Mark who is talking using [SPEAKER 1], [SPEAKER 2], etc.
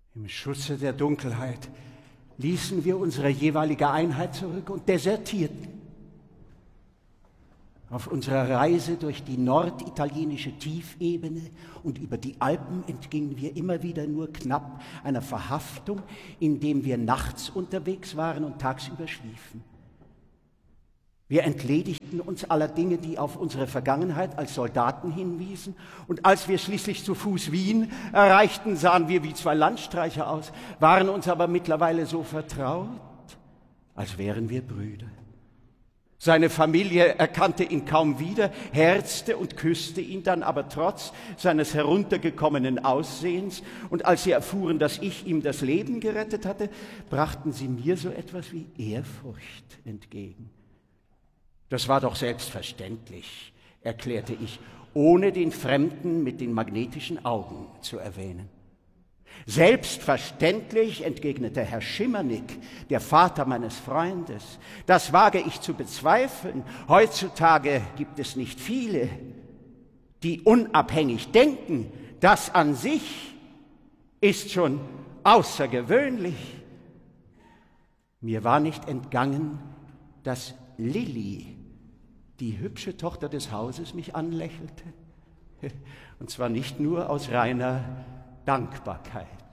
[SPEAKER 1] Im Schutze der Dunkelheit ließen wir unsere jeweilige Einheit zurück und desertierten. Auf unserer Reise durch die norditalienische Tiefebene und über die Alpen entgingen wir immer wieder nur knapp einer Verhaftung, indem wir nachts unterwegs waren und tagsüber schliefen. Wir entledigten uns aller Dinge, die auf unsere Vergangenheit als Soldaten hinwiesen, und als wir schließlich zu Fuß Wien erreichten, sahen wir wie zwei Landstreicher aus, waren uns aber mittlerweile so vertraut, als wären wir Brüder. Seine Familie erkannte ihn kaum wieder, herzte und küsste ihn dann aber trotz seines heruntergekommenen Aussehens, und als sie erfuhren, dass ich ihm das Leben gerettet hatte, brachten sie mir so etwas wie Ehrfurcht entgegen. Das war doch selbstverständlich, erklärte ich, ohne den Fremden mit den magnetischen Augen zu erwähnen. Selbstverständlich, entgegnete Herr Schimmernick, der Vater meines Freundes. Das wage ich zu bezweifeln. Heutzutage gibt es nicht viele, die unabhängig denken. Das an sich ist schon außergewöhnlich. Mir war nicht entgangen, dass Lilli, die hübsche Tochter des Hauses, mich anlächelte. Und zwar nicht nur aus reiner Dankbarkeit.